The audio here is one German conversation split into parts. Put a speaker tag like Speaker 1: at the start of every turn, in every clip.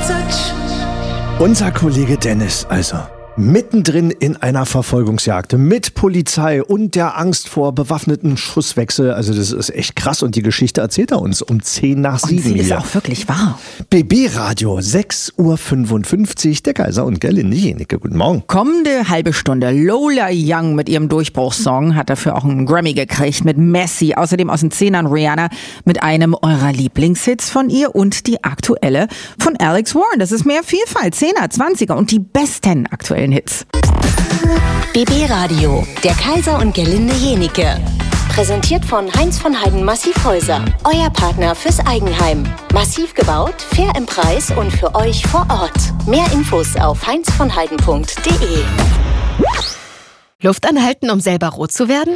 Speaker 1: Unser Kollege Dennis, also mittendrin in einer Verfolgungsjagd mit Polizei und der Angst vor bewaffneten Schusswechsel. Also das ist echt krass und die Geschichte erzählt er uns um 10 nach 7
Speaker 2: Und sie ist
Speaker 1: hier.
Speaker 2: auch wirklich wahr.
Speaker 1: BB-Radio, 6.55 Uhr, der Kaiser und Gerlinde Jenike. Guten Morgen.
Speaker 2: Kommende halbe Stunde. Lola Young mit ihrem Durchbruchssong hat dafür auch einen Grammy gekriegt mit Messi. Außerdem aus den 10ern Rihanna mit einem eurer Lieblingshits von ihr und die aktuelle von Alex Warren. Das ist mehr Vielfalt, 10er, 20er und die besten aktuellen Hits.
Speaker 3: BB Radio, der Kaiser und Gerlinde Jenike. Präsentiert von Heinz von Heiden Massivhäuser. Euer Partner fürs Eigenheim. Massiv gebaut, fair im Preis und für euch vor Ort. Mehr Infos auf heinzvonheiden.de.
Speaker 4: Luft anhalten, um selber rot zu werden?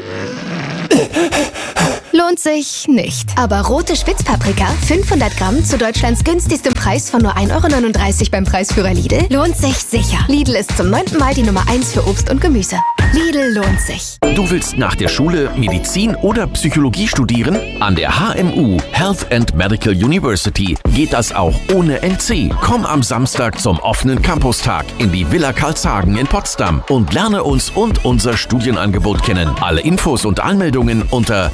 Speaker 4: Lohnt sich nicht. Aber rote Spitzpaprika, 500 Gramm zu Deutschlands günstigstem Preis von nur 1,39 € beim Preisführer Lidl, lohnt sich sicher. Lidl ist zum 9. Mal die Nummer 1 für Obst und Gemüse. Lidl lohnt sich.
Speaker 5: Du willst nach der Schule Medizin oder Psychologie studieren? An der HMU, Health and Medical University, geht das auch ohne NC. Komm am Samstag zum offenen Campustag in die Villa Karlshagen in Potsdam und lerne uns und unser Studienangebot kennen. Alle Infos und Anmeldungen unter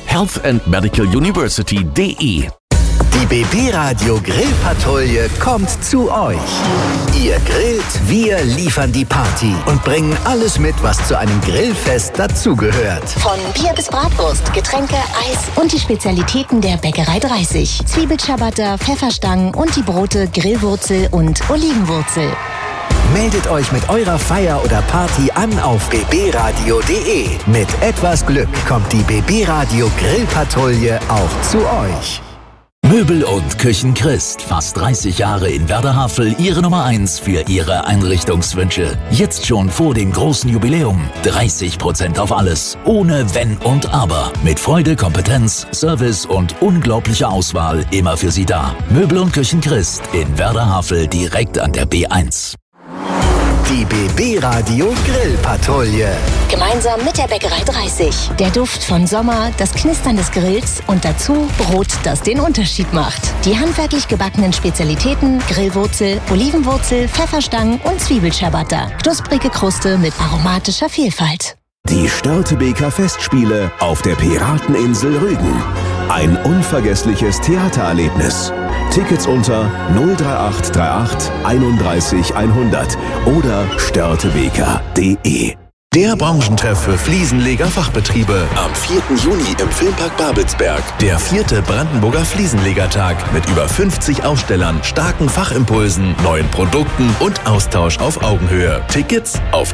Speaker 5: healthandmedicaluniversity.de.
Speaker 6: Die BB Radio Grillpatrouille kommt zu euch. Ihr grillt, wir liefern die Party und bringen alles mit, was zu einem Grillfest dazugehört.
Speaker 3: Von Bier bis Bratwurst, Getränke, Eis und die Spezialitäten der Bäckerei 30. Zwiebelciabatta, Pfefferstangen und die Brote Grillwurzel und Olivenwurzel.
Speaker 6: Meldet euch mit eurer Feier oder Party an auf bbradio.de. Mit etwas Glück kommt die BB Radio Grillpatrouille auch zu euch.
Speaker 7: Möbel und Küchen Christ. Fast 30 Jahre in Werder-Havel, Ihre Nummer 1 für Ihre Einrichtungswünsche. Jetzt schon vor dem großen Jubiläum. 30% auf alles. Ohne Wenn und Aber. Mit Freude, Kompetenz, Service und unglaublicher Auswahl immer für Sie da. Möbel und Küchen Christ in Werder-Havel direkt an der B1.
Speaker 6: Die BB Radio Grillpatrouille.
Speaker 3: Gemeinsam mit der Bäckerei 30. Der Duft von Sommer, das Knistern des Grills und dazu Brot, das den Unterschied macht. Die handwerklich gebackenen Spezialitäten Grillwurzel, Olivenwurzel, Pfefferstangen und Zwiebelciabatta. Knusprige Kruste mit aromatischer Vielfalt.
Speaker 8: Die Störtebeker Festspiele auf der Pirateninsel Rügen. Ein unvergessliches Theatererlebnis. Tickets unter 03838 31 100 oder störtebeker.de.
Speaker 9: Der Branchentreff für Fliesenleger-Fachbetriebe am 4. Juni im Filmpark Babelsberg. Der 4. Brandenburger Fliesenlegertag mit über 50 Ausstellern, starken Fachimpulsen, neuen Produkten und Austausch auf Augenhöhe. Tickets auf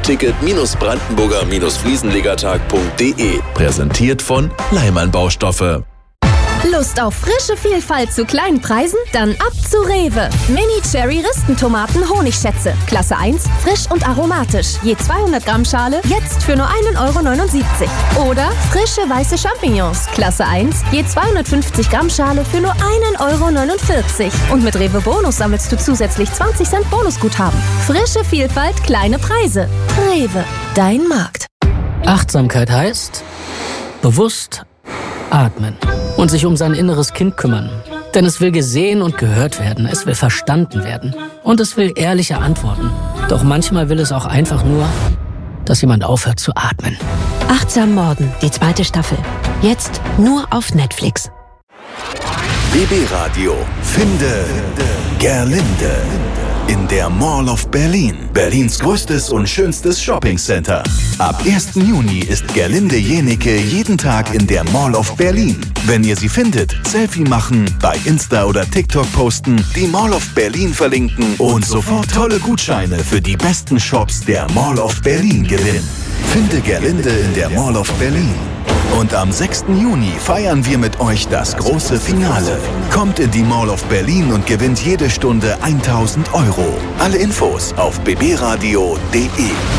Speaker 9: ticket-brandenburger-fliesenlegertag.de. Präsentiert von Leimann Baustoffe.
Speaker 4: Lust auf frische Vielfalt zu kleinen Preisen? Dann ab zu Rewe. Mini-Cherry-Ristentomaten Honigschätze. Klasse 1, frisch und aromatisch. Je 200 Gramm Schale, jetzt für nur 1,79 € Oder frische weiße Champignons. Klasse 1, je 250 Gramm Schale für nur 1,49 € Und mit Rewe Bonus sammelst du zusätzlich 20 Cent Bonusguthaben. Frische Vielfalt, kleine Preise. Rewe, dein Markt.
Speaker 10: Achtsamkeit heißt bewusst atmen und sich um sein inneres Kind kümmern. Denn es will gesehen und gehört werden, es will verstanden werden und es will ehrliche Antworten. Doch manchmal will es auch einfach nur, dass jemand aufhört zu atmen.
Speaker 11: Achtsam Morden, die 2. Staffel. Jetzt nur auf Netflix.
Speaker 9: BB Radio. Finde Gerlinde. In der Mall of Berlin. Berlins größtes und schönstes Shoppingcenter. Ab 1. Juni ist Gerlinde Jenike jeden Tag in der Mall of Berlin. Wenn ihr sie findet, Selfie machen, bei Insta oder TikTok posten, die Mall of Berlin verlinken und sofort tolle Gutscheine für die besten Shops der Mall of Berlin gewinnen. Finde Gerlinde in der Mall of Berlin. Und am 6. Juni feiern wir mit euch das große Finale. Kommt in die Mall of Berlin und gewinnt jede Stunde 1.000 €. Alle Infos auf bbradio.de.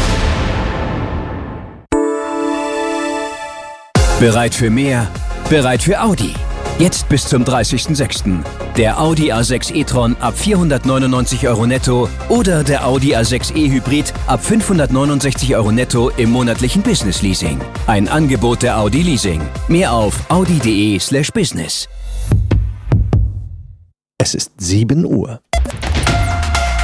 Speaker 8: Bereit für mehr? Bereit für Audi. Jetzt bis zum 30.06. Der Audi A6 e-tron ab 499 € netto oder der Audi A6 e-Hybrid ab 569 € netto im monatlichen Business-Leasing. Ein Angebot der Audi Leasing. Mehr auf audi.de/business.
Speaker 1: Es ist 7 Uhr.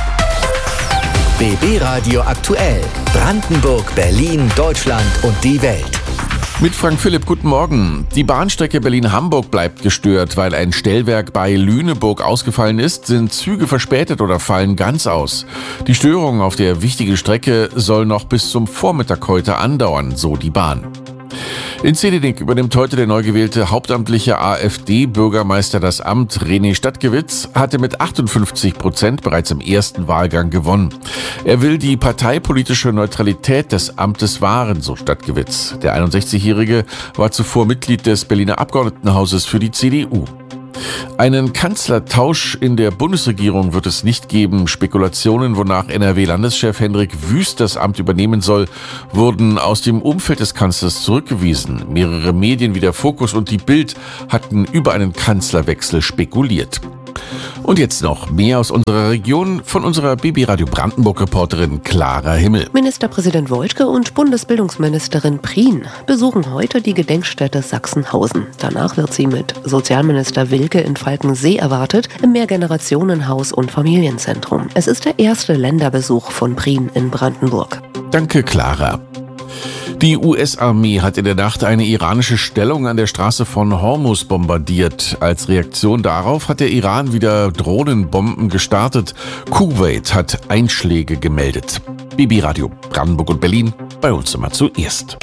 Speaker 6: BB Radio aktuell. Brandenburg, Berlin, Deutschland und die Welt.
Speaker 5: Mit Frank Philipp, guten Morgen. Die Bahnstrecke Berlin-Hamburg bleibt gestört. Weil ein Stellwerk bei Lüneburg ausgefallen ist, sind Züge verspätet oder fallen ganz aus. Die Störung auf der wichtigen Strecke soll noch bis zum Vormittag heute andauern, so die Bahn. In Zehdenick übernimmt heute der neu gewählte hauptamtliche AfD-Bürgermeister das Amt. René Stadtgewitz hatte mit 58% bereits im ersten Wahlgang gewonnen. Er will die parteipolitische Neutralität des Amtes wahren, so Stadtgewitz. Der 61-Jährige war zuvor Mitglied des Berliner Abgeordnetenhauses für die CDU. Einen Kanzlertausch in der Bundesregierung wird es nicht geben. Spekulationen, wonach NRW-Landeschef Hendrik Wüst das Amt übernehmen soll, wurden aus dem Umfeld des Kanzlers zurückgewiesen. Mehrere Medien wie der Fokus und die Bild hatten über einen Kanzlerwechsel spekuliert. Und jetzt noch mehr aus unserer Region von unserer BB Radio Brandenburg-Reporterin Clara Himmel.
Speaker 11: Ministerpräsident Woidke und Bundesbildungsministerin Prien besuchen heute die Gedenkstätte Sachsenhausen. Danach wird sie mit Sozialminister Wilke in Falkensee erwartet, im Mehrgenerationenhaus und Familienzentrum. Es ist der erste Länderbesuch von Prien in Brandenburg.
Speaker 5: Danke, Clara. Die US-Armee hat in der Nacht eine iranische Stellung an der Straße von Hormuz bombardiert. Als Reaktion darauf hat der Iran wieder Drohnenbomben gestartet. Kuwait hat Einschläge gemeldet. BB Radio Brandenburg und Berlin, bei uns immer zuerst.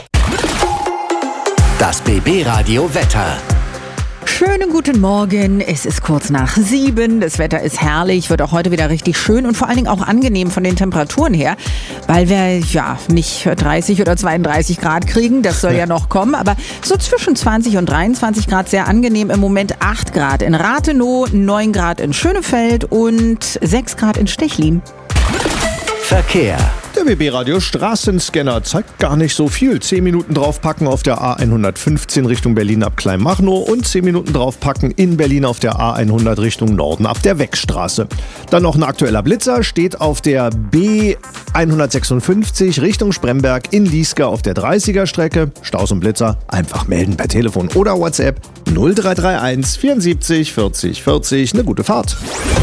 Speaker 6: Das BB Radio Wetter.
Speaker 2: Schönen guten Morgen, es ist kurz nach 7, das Wetter ist herrlich, wird auch heute wieder richtig schön und vor allen Dingen auch angenehm von den Temperaturen her, weil wir ja nicht 30 oder 32 Grad kriegen, das soll ja noch kommen, aber so zwischen 20 und 23 Grad sehr angenehm, im Moment 8 Grad in Rathenow, 9 Grad in Schönefeld und 6 Grad in Stechlin.
Speaker 6: Verkehr.
Speaker 1: Der BB-Radio Straßenscanner zeigt gar nicht so viel. 10 Minuten draufpacken auf der A115 Richtung Berlin ab Kleinmachnow und 10 Minuten draufpacken in Berlin auf der A100 Richtung Norden ab der Weckstraße. Dann noch ein aktueller Blitzer, steht auf der B156 Richtung Spremberg in Lieske auf der 30er Strecke. Staus und Blitzer einfach melden per Telefon oder WhatsApp 0331 74 40 40. Eine gute Fahrt.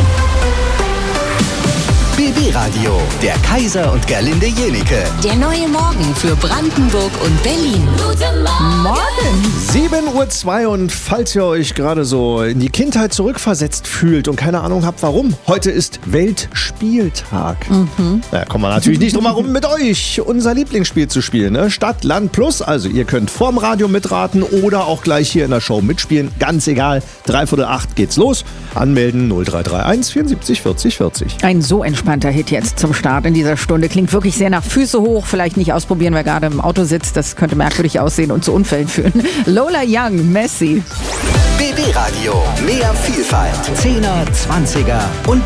Speaker 6: BB Radio, der Kaiser und Gerlinde Jenike.
Speaker 3: Der neue Morgen für Brandenburg und Berlin. Guten
Speaker 2: Morgen!
Speaker 1: 7:02 Uhr und falls ihr euch gerade so in die Kindheit zurückversetzt fühlt und keine Ahnung habt warum, heute ist Weltspieltag. Da kommen wir natürlich nicht drum herum, mit euch unser Lieblingsspiel zu spielen. Ne? Stadt, Land, Plus. Also ihr könnt vorm Radio mitraten oder auch gleich hier in der Show mitspielen. Ganz egal, 7:45 geht's los. Anmelden 0331 74 40 40.
Speaker 2: Ein so entspannter Hit jetzt zum Start in dieser Stunde. Klingt wirklich sehr nach Füße hoch. Vielleicht nicht ausprobieren, wer gerade im Auto sitzt. Das könnte merkwürdig aussehen und zu Unfällen führen. Lola Young, Messi.
Speaker 6: BB Radio, mehr Vielfalt. 10er, 20er und